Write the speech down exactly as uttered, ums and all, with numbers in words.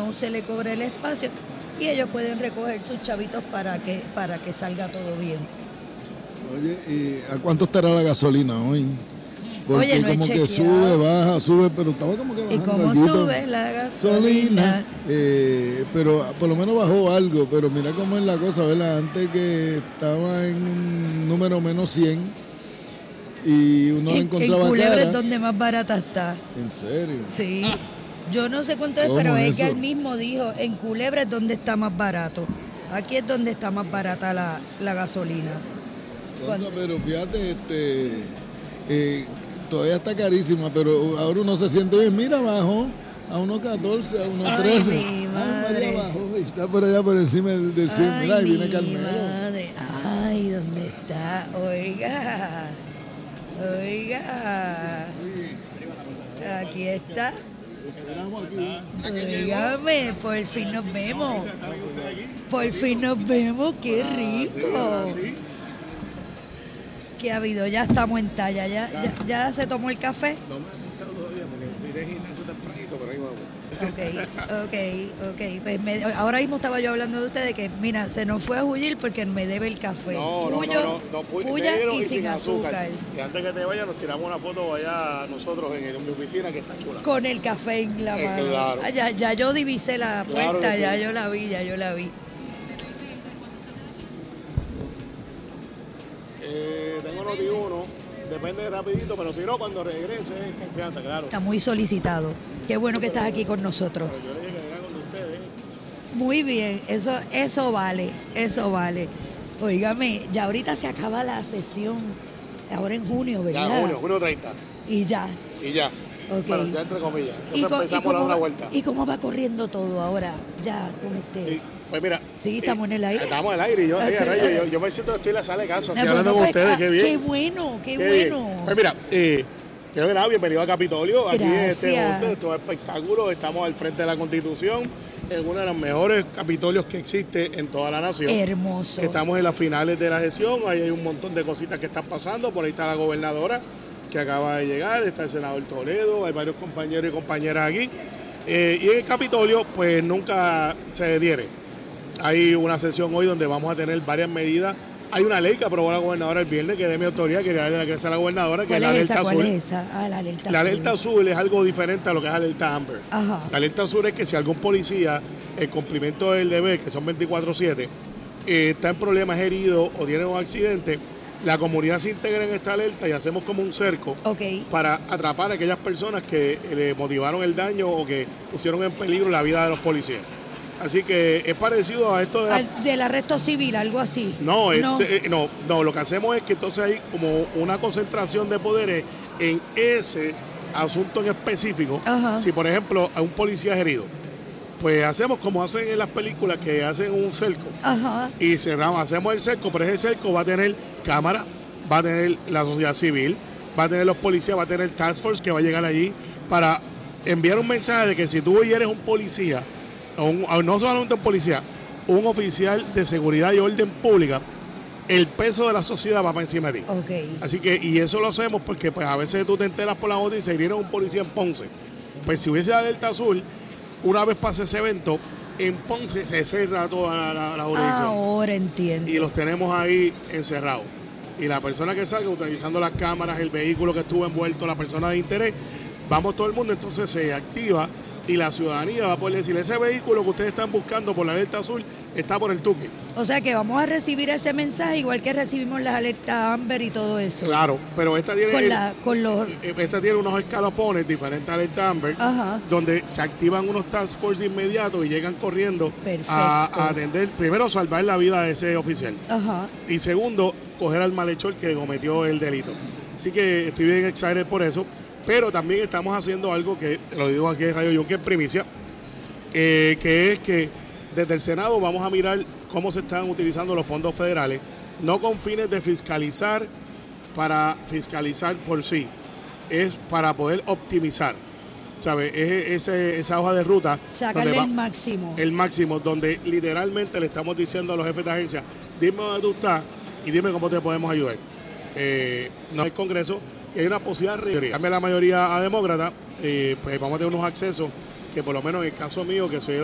no se le cobre el espacio y ellos pueden recoger sus chavitos para que, para que salga todo bien. Oye, ¿y a cuánto estará la gasolina hoy? Porque Oye, no como he que chequeado. sube, baja, sube, pero estaba como que ¿Y bajando cómo alguito. sube la gasolina? Gasolina, eh, pero por lo menos bajó algo, pero mira cómo es la cosa, ¿verdad? Antes que estaba en un número menos cien y uno la En, encontraba en Culebra cara. es donde más barata está. ¿En serio? Sí. Yo no sé cuánto es, ¿Cómo pero es es que eso? él mismo dijo, en Culebra es donde está más barato. Aquí es donde está más barata la, la gasolina. Contra, pero fíjate, este, eh, todavía está carísima, pero ahora uno se siente bien. Mira, bajó a uno catorce, a uno trece. Ay, mi madre. María bajó y está por allá por encima del, del cien. Ay, Mira, ahí mi viene Carmelo. madre. Ay, ¿dónde está? Oiga. Oiga. Aquí está. Esperamos aquí. Oígame, por fin nos vemos. Por fin nos vemos, qué rico. ¿Qué ha habido? Ya estamos en talla, ya, ya, ya se tomó el café. No me he asustado todavía porque iré al gimnasio tempranito, pero ahí vamos. Ok, ok, ok. Pues me- ahora mismo estaba yo hablando de ustedes que, mira, se nos fue a huir porque me debe el café. No, no, Puyo, no, no, no, pu- puya negro y, sin azúcar. Y antes que te vayas, nos tiramos una foto allá nosotros en, el- en mi oficina, que está chula. Con el café en la Eh, mano. claro. Ah, ya, ya yo divisé la Claro puerta, que ya sí. yo la vi, ya yo la vi. Eh, tengo Noti uno, depende rapidito, pero si no, cuando regrese, confianza, claro. Está muy solicitado. Qué bueno que estás aquí con nosotros. Pero yo le dije que era con ustedes. Muy bien, eso, eso vale, eso vale. Óigame, ya ahorita se acaba la sesión, ahora en junio, ¿verdad? Ya, junio, junio treinta. Y ya. Y ya. Ok. Bueno, ya entre comillas. Entonces co- empezamos a dar cómo una va- vuelta. ¿Y cómo va corriendo todo ahora? Ya, con este... Y, pues mira. Sí, estamos eh, en el aire. Estamos en el aire y yo, Ah, oye, pero- rayo, yo, yo me siento que estoy en la sala de casa, así Ah, hablando bueno, con pues, ustedes, ah, qué bien. Qué bueno, qué, Qué bien. bueno. Pues mira, eh, primero que nada, bienvenido a Capitolio. Aquí este Gracias. monte, estos espectáculos, estamos al frente de la Constitución, en uno de los mejores Capitolios que existe en toda la nación. Hermoso. Estamos en las finales de la sesión, ahí hay un montón de cositas que están pasando, por ahí está la gobernadora que acaba de llegar, está el senador Toledo, hay varios compañeros y compañeras aquí. Eh, y en el Capitolio, pues nunca se detiene. Hay una sesión hoy donde vamos a tener varias medidas. Hay una ley que aprobó la gobernadora el viernes, que es de mi autoría, quería darle la gracia a la gobernadora, que es ¿Cuál la es alerta esa? ¿Cuál azul. es esa? Ah, la alerta La azul. alerta azul es algo diferente a lo que es alerta Amber. Ajá. La alerta azul es que si algún policía, en cumplimiento del deber, que son veinticuatro siete, eh, está en problemas, es herido o tiene un accidente, la comunidad se integra en esta alerta y hacemos como un cerco Ok. para atrapar a aquellas personas que eh, le motivaron el daño o que pusieron en peligro la vida de los policías. Así que es parecido a esto de la- Al- del arresto civil, algo así. no, no. este, eh, no, no, lo que hacemos es que entonces hay como una concentración de poderes en ese asunto en específico. Ajá. Si, por ejemplo, a un policía es herido, pues hacemos como hacen en las películas, que hacen un cerco Ajá. y cerramos, hacemos el cerco, pero ese cerco va a tener cámara, va a tener la sociedad civil, va a tener los policías, va a tener Task Force que va a llegar allí para enviar un mensaje de que si tú hoy eres un policía, o un- o no solamente un policía, un oficial de seguridad y orden pública, el peso de la sociedad va para encima de ti. Ok. Así que, y eso lo hacemos porque pues a veces tú te enteras por la noticia y hirieron a un policía en Ponce. Pues si hubiese alerta azul, una vez pase ese evento, en Ponce se cierra toda la, la, la jurisdicción. Ahora entiendo. Y los tenemos ahí encerrados. Y la persona que salga utilizando las cámaras, el vehículo que estuvo envuelto, la persona de interés, vamos todo el mundo, entonces se activa y la ciudadanía va a poder decir, ese vehículo que ustedes están buscando por la alerta azul está por el Tuque. O sea que vamos a recibir ese mensaje igual que recibimos las alertas Amber y todo eso. Claro, pero esta tiene, Con, la, con los... esta tiene unos escalofones diferentes a alerta Amber, Ajá. donde se activan unos task force inmediatos y llegan corriendo Perfecto. a, a atender, primero salvar la vida de ese oficial. Ajá. Y segundo, coger al malhechor que cometió el delito. Así que estoy bien excited por eso. Pero también estamos haciendo algo que, te lo digo aquí en Radio Yunque en primicia, eh, que es que desde el Senado vamos a mirar cómo se están utilizando los fondos federales, no con fines de fiscalizar para fiscalizar por sí, es para poder optimizar, ¿sabes? Es ese, esa hoja de ruta. Sacarle donde va- el máximo. el máximo, donde literalmente le estamos diciendo a los jefes de agencia, dime dónde tú estás y dime cómo te podemos ayudar. Eh, no hay Congreso y hay una posibilidad de cambia la mayoría a demócrata, eh, pues vamos a tener unos accesos que por lo menos en el caso mío, que soy el